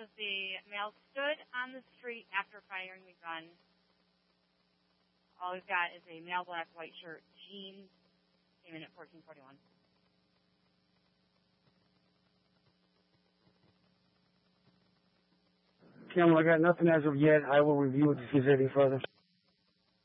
says the male stood on the street after firing the gun. All we've got is a male black, white shirt, jeans, came in at 1441. Cameron, I got nothing as of yet. I will review it to see if there's anything further.